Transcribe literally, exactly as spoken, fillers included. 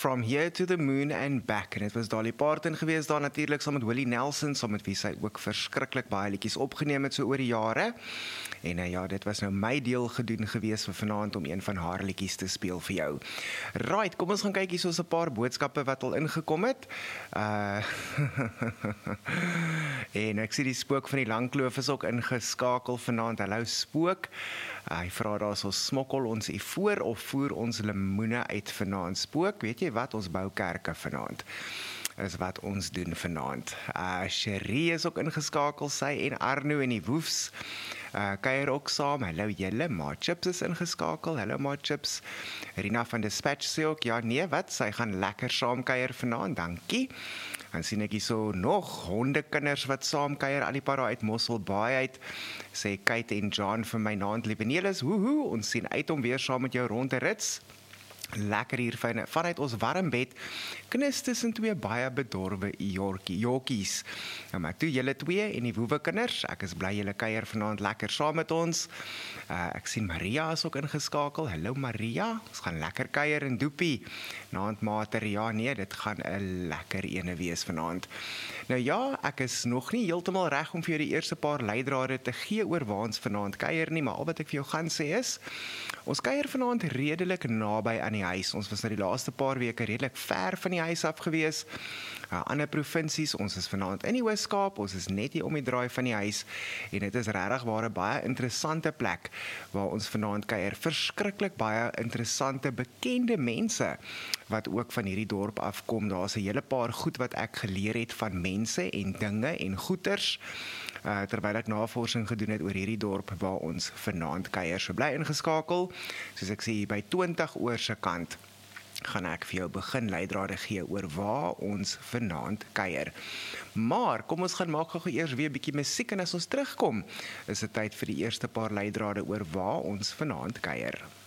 From Here to the Moon and Back. En dit was Dolly Parton geweest daar natuurlik, saam met Willie Nelson, saam met wie sy ook verskriklik baie liedjies opgeneem het so oor die jare. En uh, ja, dit was nou my deel gedoen geweest vir vanaand om een van haar liedjies te speel vir jou. Right, kom ons gaan kyk hier soos 'n paar boodskappe wat al ingekom het. Uh en ek sien die spook van die Langkloof is ook ingeskakel vanaand. Hallo spook. Uh, hy vra daar so smokkel ons hier voor of voer ons lemoene uit vanaand spook. Weet jy wat, ons bou kerke vanaand. Is wat ons doen vanaand. Uh, Cherie is ook ingeskakel, sy en Arno en die Woefs. Uh, kuier ook saam, hallo julle, Ma Chips is ingeskakel, hallo Ma Chips. Rina van Dispatch sê ook, ja nee wat, sy gaan lekker saam kuier vanaand, dankie. Dan sien ek hier so nog hondekinders wat saam kuier, al die para uit Mosselbaai uit, sê Kate en John vir my naand Liebenelis, hoehoe, ons sien uit om weer saam met jou rond te rits. Lekker hier van, vanuit ons warm bed, knis tussen twee baie bedorwe jokkies. Nou maar toe julle twee en die woewe kinders, ek is bly julle kuier vanaand lekker saam met ons. Uh, ek sien Maria is ook ingeskakel, hallo Maria, ons gaan lekker kuier in Doepie. Naandmater, ja nee, dit gaan 'n lekker ene wees vanaand. Nou ja, ek is nog nie heeltemal reg om vir jou die eerste paar leidrade te gee oor waar ons vanaand kuier nie, maar al wat ek vir jou gaan sê is, ons kuier vanaand redelik naby aan die huis. Ons was nou die laaste paar weke redelik ver van die huis af gewees. Uh, ander provinsies, ons is vanaand in die Oos-Kaap, ons is net hier om die draai van die huis, en dit is regtig waar 'n baie interessante plek, waar ons vanaand kuier. Verskriklik baie interessante, bekende mense, wat ook van hierdie dorp afkom. Daar's 'n hele paar goed wat ek geleer het van mense en dinge en goeters, uh, terwyl ek navorsing gedoen het oor hierdie dorp waar ons vanaand kuier. So bly ingeskakel, soos ek sê hier by twintig oor se kant, gaan ek vir jou begin leidrade gee oor waar ons vanaand kuier. Maar kom ons gaan maak gou eers weer 'n bietjie musiek, en as ons terugkom, is dit tyd vir die eerste paar leidrade oor waar ons vanaand kuier.